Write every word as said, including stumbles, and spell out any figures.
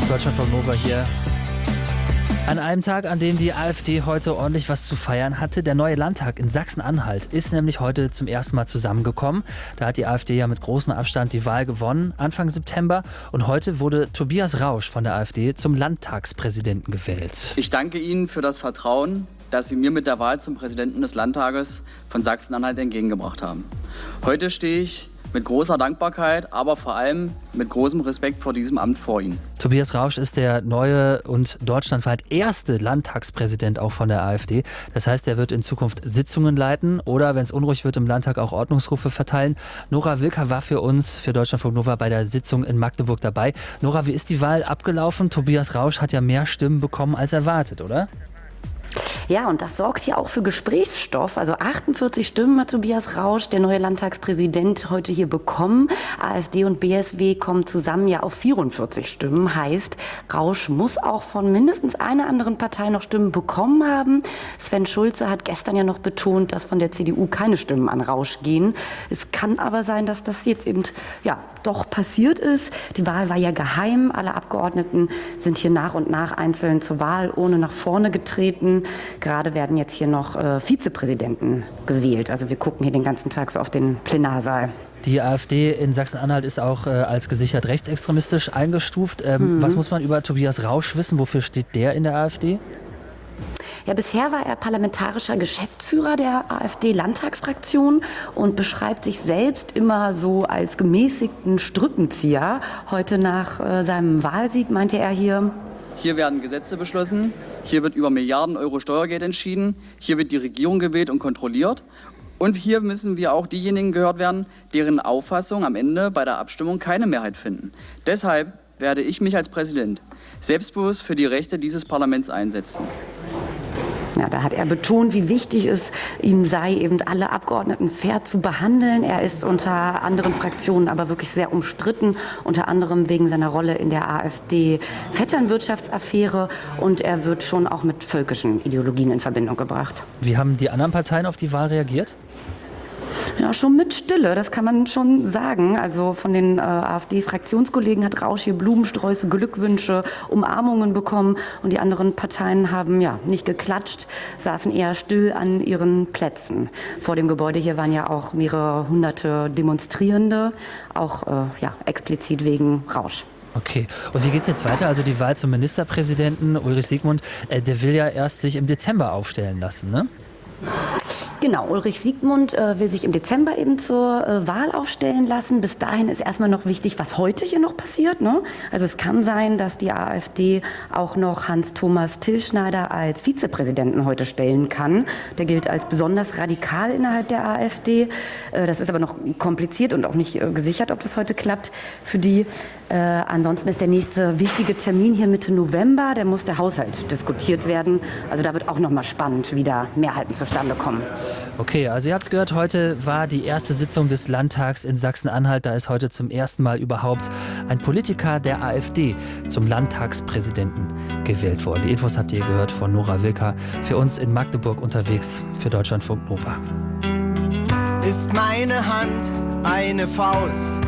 Deutschlandfunk Nova hier. An einem Tag, an dem die AfD heute ordentlich was zu feiern hatte. Der neue Landtag in Sachsen-Anhalt ist nämlich heute zum ersten Mal zusammengekommen. Da hat die AfD ja mit großem Abstand die Wahl gewonnen, Anfang September. Und heute wurde Tobias Rausch von der AfD zum Landtagspräsidenten gewählt. Ich danke Ihnen für das Vertrauen, das Sie mir mit der Wahl zum Präsidenten des Landtages von Sachsen-Anhalt entgegengebracht haben. Heute stehe ich mit großer Dankbarkeit, aber vor allem mit großem Respekt vor diesem Amt vor Ihnen. Tobias Rausch ist der neue und deutschlandweit erste Landtagspräsident auch von der AfD. Das heißt, er wird in Zukunft Sitzungen leiten oder, wenn es unruhig wird, im Landtag auch Ordnungsrufe verteilen. Nora Wilker war für uns, für Deutschlandfunk Nova, bei der Sitzung in Magdeburg dabei. Nora, wie ist die Wahl abgelaufen? Tobias Rausch hat ja mehr Stimmen bekommen als erwartet, oder? Ja, und das sorgt hier auch für Gesprächsstoff. Also achtundvierzig Stimmen hat Tobias Rausch, der neue Landtagspräsident, heute hier bekommen. AfD und B S W kommen zusammen ja auf vierundvierzig Stimmen. Heißt, Rausch muss auch von mindestens einer anderen Partei noch Stimmen bekommen haben. Sven Schulze hat gestern ja noch betont, dass von der C D U keine Stimmen an Rausch gehen. Es kann aber sein, dass das jetzt eben ja doch passiert ist. Die Wahl war ja geheim. Alle Abgeordneten sind hier nach und nach einzeln zur Wahl ohne nach vorne getreten. Gerade werden jetzt hier noch äh, Vizepräsidenten gewählt. Also wir gucken hier den ganzen Tag so auf den Plenarsaal. Die AfD in Sachsen-Anhalt ist auch äh, als gesichert rechtsextremistisch eingestuft. Ähm, mhm. Was muss man über Tobias Rausch wissen? Wofür steht der in der AfD? Ja, bisher war er parlamentarischer Geschäftsführer der AfD-Landtagsfraktion und beschreibt sich selbst immer so als gemäßigten Strippenzieher. Heute nach äh, seinem Wahlsieg meinte er hier: Hier werden Gesetze beschlossen, hier wird über Milliarden Euro Steuergeld entschieden, hier wird die Regierung gewählt und kontrolliert. Und hier müssen wir auch diejenigen gehört werden, deren Auffassung am Ende bei der Abstimmung keine Mehrheit finden. Deshalb werde ich mich als Präsident selbstbewusst für die Rechte dieses Parlaments einsetzen. Ja, da hat er betont, wie wichtig es ihm sei, eben alle Abgeordneten fair zu behandeln. Er ist unter anderen Fraktionen aber wirklich sehr umstritten, unter anderem wegen seiner Rolle in der AfD-Vetternwirtschaftsaffäre, und er wird schon auch mit völkischen Ideologien in Verbindung gebracht. Wie haben die anderen Parteien auf die Wahl reagiert? Ja, schon mit Stille, das kann man schon sagen. Also von den äh, AfD-Fraktionskollegen hat Rausch hier Blumensträuße, Glückwünsche, Umarmungen bekommen, und die anderen Parteien haben ja nicht geklatscht, saßen eher still an ihren Plätzen. Vor dem Gebäude hier waren ja auch mehrere hunderte Demonstrierende, auch äh, ja, explizit wegen Rausch. Okay, und wie geht's jetzt weiter? Also die Wahl zum Ministerpräsidenten, Ulrich Siegmund, äh, der will ja erst sich im Dezember aufstellen lassen, ne? Genau, Ulrich Siegmund äh, will sich im Dezember eben zur äh, Wahl aufstellen lassen. Bis dahin ist erstmal noch wichtig, was heute hier noch passiert, ne? Also es kann sein, dass die AfD auch noch Hans-Thomas Tilschneider als Vizepräsidenten heute stellen kann. Der gilt als besonders radikal innerhalb der AfD. Äh, das ist aber noch kompliziert und auch nicht äh, gesichert, ob das heute klappt für die. Äh, ansonsten ist der nächste wichtige Termin hier Mitte November. Da muss der Haushalt diskutiert werden. Also da wird auch noch mal spannend, wie da Mehrheiten zustande kommen. Okay, also ihr habt es gehört, heute war die erste Sitzung des Landtags in Sachsen-Anhalt. Da ist heute zum ersten Mal überhaupt ein Politiker der AfD zum Landtagspräsidenten gewählt worden. Die Infos habt ihr gehört von Nora Wilker, für uns in Magdeburg unterwegs für Deutschlandfunk Nova. Ist meine Hand eine Faust,